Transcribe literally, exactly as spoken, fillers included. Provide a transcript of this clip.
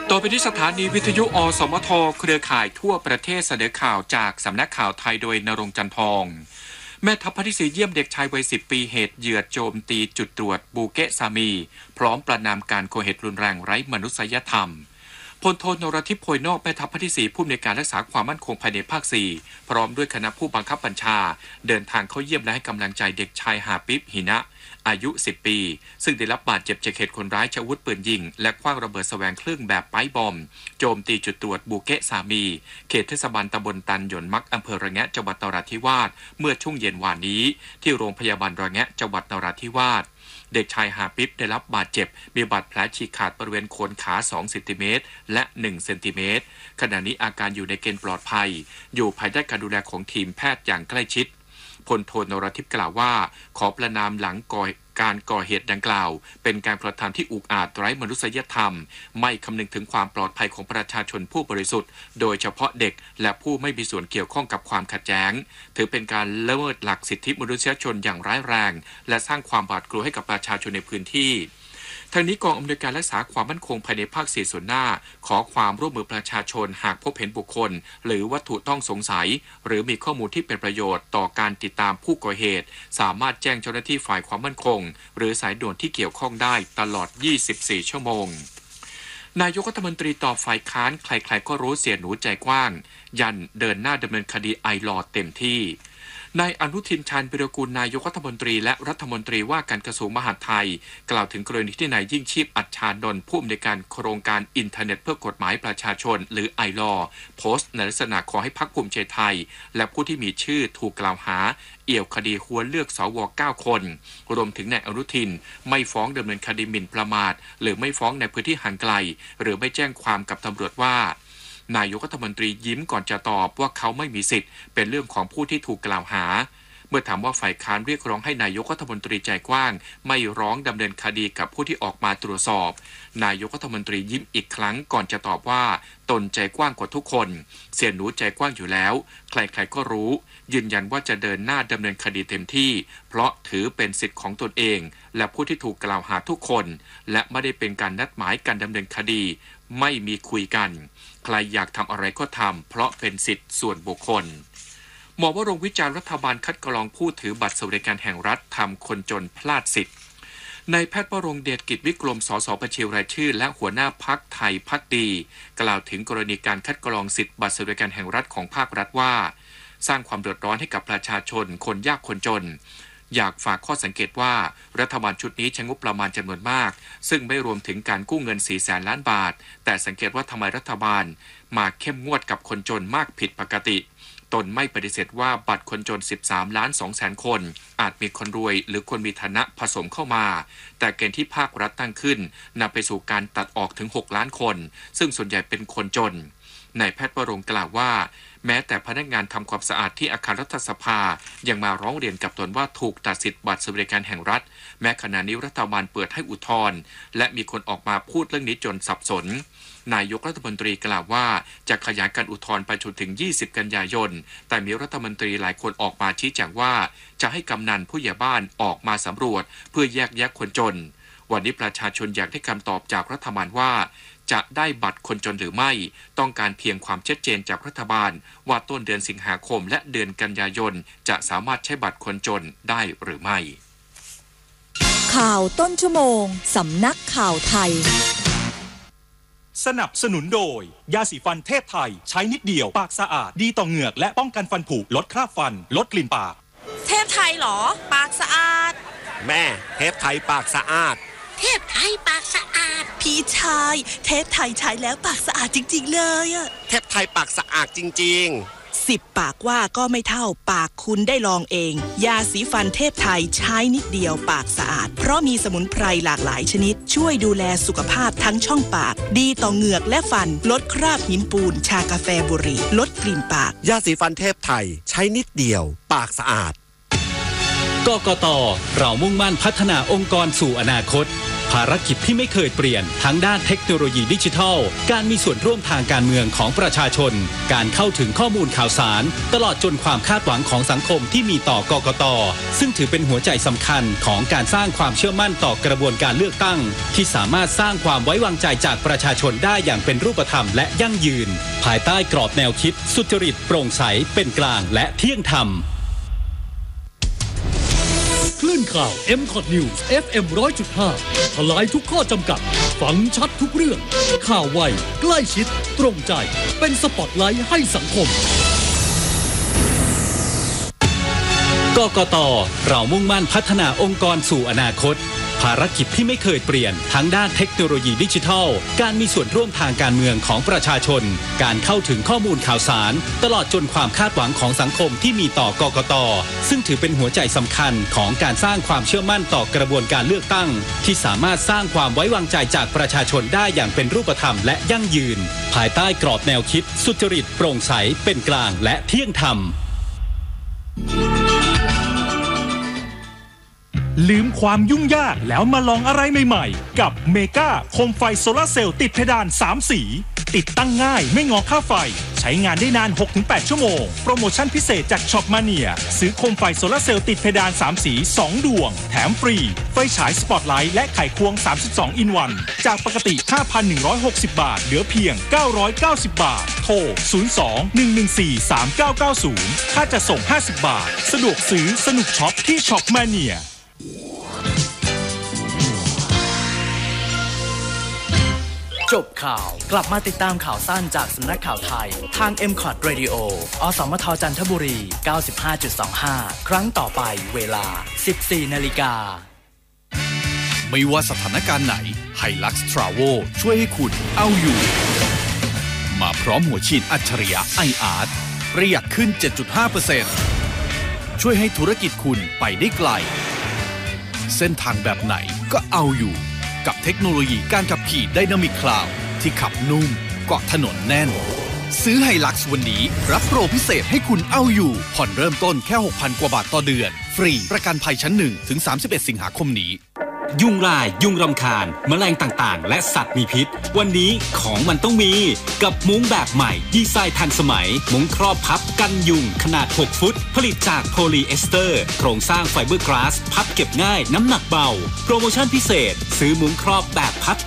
ต่อไปที่สถานีวิทยุอสมทเครือข่ายทั่วประเทศเสนอข่าวจากสำนักข่าวไทยโดยณรงค์จันทองแม่ทัพภาคที่สี่เยี่ยมเด็กชายวัยสิบปีเหตุเหยื่อโจมตีจุดตรวจบูเกะซามีพร้อมประณามการก่อเหตุรุนแรงไร้มนุษยธรรมพลโทนรทิพย์โพยนอกแม่ทัพภาคที่สี่ผู้อำนวยการรักษาความมั่นคงภายในภาคสี่พร้อมด้วยคณะผู้บังคับบัญชาเดินทางเข้าเยี่ยมและให้กำลังใจเด็กชายหาปิ๊บหินะอายุสิบปีซึ่งได้รับบาดเจ็บจากเหตุคนร้ายใช้อาวุธปืนยิงและขว้างระเบิดแสวงเครื่องแบบไปบอมโจมตีจุดตรวจบูเกะซามีเขตเทศบาลตำบลตันหยนมักอำเภอระแงะจังหวัดนราธิวาสเมื่อช่วงเย็นวานนี้ที่โรงพยาบาลระแงะจังหวัดนราธิวาสเด็กชายหาปิ๊บได้รับบาดเจ็บมีบาดแผลฉีกขาดบริเวณโคนขาสองเซนติเมตรและหนึ่งเซนติเมตรขณะนี้อาการอยู่ในเกณฑ์ปลอดภัยอยู่ภายใต้การดูแลของทีมแพทย์อย่างใกล้ชิดพลโทนรทิพย์กล่าวว่าขอประณามหลังก่อการก่อเหตุดังกล่าวเป็นการกระทำที่อุกอาจไร้มนุษยธรรมไม่คำนึงถึงความปลอดภัยของประชาชนผู้บริสุทธิ์โดยเฉพาะเด็กและผู้ไม่มีส่วนเกี่ยวข้องกับความขัดแย้งถือเป็นการละเมิดหลักสิทธิมนุษยชนอย่างร้ายแรงและสร้างความหวาดกลัวให้กับประชาชนในพื้นที่ทางนี้กองอำนวยการรักษาความมั่นคงภายในภาคสี่ส่วนหน้าขอความร่วมมือประชาชนหากพบเห็นบุคคลหรือวัตถุต้องสงสัยหรือมีข้อมูลที่เป็นประโยชน์ต่อการติดตามผู้ก่อเหตุสามารถแจ้งเจ้าหน้าที่ฝ่ายความมั่นคงหรือสายด่วนที่เกี่ยวข้องได้ตลอดยี่สิบสี่ชั่วโมงนายกรัฐมนตรีตอบฝ่ายค้านใครๆก็รู้เสียหนูใจกว้างยันเดินหน้าดำเนินคดีไอลอว์เต็มที่นายอนุทินชาญวิรากูลนายกรัฐมนตรีและรัฐมนตรีว่าการกระทรวงมหาดไทยกล่าวถึงกรณีที่นายยิ่งชีพอัจฉานนท์ผู้อำนวยการโครงการอินเทอร์เน็ตเพื่อกฎหมายประชาชนหรือไอลอว์โพสต์ในลักษณะขอให้พรรคภูมิใจไทยและผู้ที่มีชื่อถูกกล่าวหาเอี่ยวคดีหัวเลือกสวเก้าคนรวมถึงนายอนุทินไม่ฟ้องดำเนินคดีหมิ่นประมาทหรือไม่ฟ้องในพื้นที่ห่างไกลหรือไม่แจ้งความกับตำรวจว่านายกรัฐมนตรียิ้มก่อนจะตอบว่าเขาไม่มีสิทธิ์เป็นเรื่องของผู้ที่ถูกกล่าวหาเมื่อถามว่าฝ่ายค้านเรียกร้องให้นายกรัฐมนตรีใจกว้างไม่ร้องดำเนินคดีกับผู้ที่ออกมาตรวจสอบนายกรัฐมนตรียิ้มอีกครั้งก่อนจะตอบว่าตนใจกว้างกว่าทุกคนเสี่ยหนูใจกว้างอยู่แล้วใครๆก็รู้ยืนยันว่าจะเดินหน้าดำเนินคดีเต็มที่เพราะถือเป็นสิทธิ์ของตนเองและผู้ที่ถูกกล่าวหาทุกคนและไม่ได้เป็นการนัดหมายการดำเนินคดีไม่มีคุยกันใครอยากทำอะไรก็ทำเพราะเป็นสิทธิ์ส่วนบุคคลหมอวรงค์วิจารณ์รัฐบาลคัดกรองผู้ถือบัตรสวัสดิการแห่งรัฐทำคนจนพลาดสิทธิ์นายแพทย์วรงค์เดชกิจวิกรมสสบัญชีรายชื่อและหัวหน้าพรรคไทยพักดีกล่าวถึงกรณีการคัดกรองสิทธิ์บัตรสวัสดิการแห่งรัฐของภาครัฐว่าสร้างความเดือดร้อนให้กับประชาชนคนยากคนจนอยากฝากข้อสังเกตว่ารัฐบาลชุดนี้ใช้งบประมาณจำนวนมากซึ่งไม่รวมถึงการกู้เงินสี่แสนล้านบาทแต่สังเกตว่าทำไมรัฐบาลมาเข้มงวดกับคนจนมากผิดปกติตนไม่ปฏิเสธว่าบัตรคนจนสิบสามล้านสองแสนคนอาจมีคนรวยหรือคนมีฐานะผสมเข้ามาแต่เกณฑ์ที่ภาครัฐตั้งขึ้นนำไปสู่การตัดออกถึงหกล้านคนซึ่งส่วนใหญ่เป็นคนจนนายแพทย์วรงค์กล่าวว่าแม้แต่พนักงานทำความสะอาดที่อาคารรัฐสภายังมาร้องเรียนกับตนว่าถูกตัดสิทธิ์บัตรสวัสดิการแห่งรัฐแม้ขณะนี้รัฐบาลเปิดให้อุทธรณ์และมีคนออกมาพูดเรื่องนี้จนสับสนนายกรัฐมนตรีกล่าวว่าจะขยายการอุทธรณ์ไปจนถึงยี่สิบกันยายนแต่มีรัฐมนตรีหลายคนออกมาชี้แจงว่าจะให้กำนันผู้ใหญ่บ้านออกมาสำรวจเพื่อแยกแยะคนจนวันนี้ประชาชนอยากได้คำตอบจากรัฐบาลว่าจะได้บัตรคนจนหรือไม่ต้องการเพียงความชัดเจนจากรัฐบาลว่าต้นเดือนสิงหาคมและเดือนกันยายนจะสามารถใช้บัตรคนจนได้หรือไม่ข่าวต้นชั่วโมงสำนักข่าวไทยสนับสนุนโดยยาสีฟันเทพไทยใช้นิดเดียวปากสะอาดดีต่อเหงือกและป้องกันฟันผุลดคราบฟันลดกลิ่นปากเทพไทยหรอปากสะอาดแม่เทพไทยปากสะอาดเทพไทยปากสะอาดพี่ชายเทพไทยใช้แล้วปากสะอาดจริงๆเลยอะเทพไทยปากสะอาดจริงๆสิบปากว่าก็ไม่เท่าปากคุณได้ลองเองยาสีฟันเทพไทยใช้นิดเดียวปากสะอาดเพราะมีสมุนไพรหลากหลายชนิดช่วยดูแลสุขภาพทั้งช่องปากดีต่อเหงือกและฟันลดคราบหินปูนชากาแฟบุหรี่ลดกลิ่นปากยาสีฟันเทพไทยใช้นิดเดียวปากสะอาดกกต.เรามุ่งมั่นพัฒนาองค์กรสู่อนาคตภารกิจที่ไม่เคยเปลี่ยนทั้งด้านเทคโนโลยีดิจิทัลการมีส่วนร่วมทางการเมืองของประชาชนการเข้าถึงข้อมูลข่าวสารตลอดจนความคาดหวังของสังคมที่มีต่อกกต.ซึ่งถือเป็นหัวใจสำคัญของการสร้างความเชื่อมั่นต่อกระบวนการเลือกตั้งที่สามารถสร้างความไว้วางใจจากประชาชนได้อย่างเป็นรูปธรรมและยั่งยืนภายใต้กรอบแนวคิดสุจริตโปร่งใสเป็นกลางและเที่ยงธรรมคลื่นข่าว เอ็ม คอท News เอฟ เอ็ม หนึ่งร้อยจุดห้า ทลายทุกข้อจำกัดฟังชัดทุกเรื่องข่าวไวใกล้ชิดตรงใจเป็นสปอตไลท์ให้สังคมกกต.เรามุ่งมั่นพัฒนาองค์กรสู่อนาคตภารกิจที่ไม่เคยเปลี่ยนทั้งด้านเทคโนโลยีดิจิทัลการมีส่วนร่วมทางการเมืองของประชาชนการเข้าถึงข้อมูลข่าวสารตลอดจนความคาดหวังของสังคมที่มีต่อกกต.ซึ่งถือเป็นหัวใจสำคัญของการสร้างความเชื่อมั่นต่อกระบวนการเลือกตั้งที่สามารถสร้างความไว้วางใจจากประชาชนได้อย่างเป็นรูปธรรมและยั่งยืนภายใต้กรอบแนวคิดสุจริตโปร่งใสเป็นกลางและเที่ยงธรรมลืมความยุ่งยากแล้วมาลองอะไรใหม่ๆกับเมกาโคมไฟโซลาร์เซลล์ติดเพดานสามสีติดตั้งง่ายไม่งอค่าไฟใช้งานได้นาน หกถึงแปด ชั่วโมงโปรโมชั่นพิเศษจากช็อปมาเนียซื้อโคมไฟโซลาร์เซลล์ติดเพดานสามสีสองดวงแถมฟรีไฟฉายสปอตไลท์และไขควงสามสิบสองอินวันจากปกติ ห้าพันหนึ่งร้อยหกสิบ บาทเหลือเพียงเก้าร้อยเก้าสิบ บาทโทรศูนย์ สอง หนึ่ง หนึ่ง สี่ สาม เก้า เก้า ศูนย์ค่าจัดส่งห้าสิบบาทสะดวกซื้อสนุกช็อปที่ช็อปมาเนียจบข่าวกลับมาติดตามข่าวสั้นจากสำนักข่าวไทยทาง เอ็ม คอท Radio อสมทจันทบุรี เก้าสิบห้าจุดสองห้า ครั้งต่อไปเวลา สิบสี่ นาฬิกาไม่ว่าสถานการณ์ไหน Hilux Travel ช่วยให้คุณเอาอยู่มาพร้อมหัวฉีดอัจฉริยะ ไอ อาร์ ประหยัดขึ้น เจ็ดจุดห้าเปอร์เซ็นต์ ช่วยให้ธุรกิจคุณไปได้ไกลเส้นทางแบบไหนก็เอาอยู่กับเทคโนโลยีการขับขี่ Dynamic Cloud ที่ขับนุ่มเกาะถนนแน่นซื้อ Hilux วันนี้รับโปรพิเศษให้คุณเอาอยู่ผ่อนเริ่มต้นแค่ หกพัน กว่าบาทต่อเดือนฟรีประกันภัยชั้นหนึ่งถึงสามสิบเอ็ดสิงหาคมนี้ยุงลายยุงรำคาญแมลงต่างๆและสัตว์มีพิษวันนี้ของมันต้องมีกับมุ้งแบบใหม่ดีไซน์ทันสมัยมุ้งครอบพับกันยุงขนาดหกฟุตผลิตจากโพลีเอสเตอร์โครงสร้างไฟเบอร์กลาสพับเก็บง่ายน้ำหนักเบาโปรโมชั่นพิเศษซื้อมุ้งครอบแบบพับ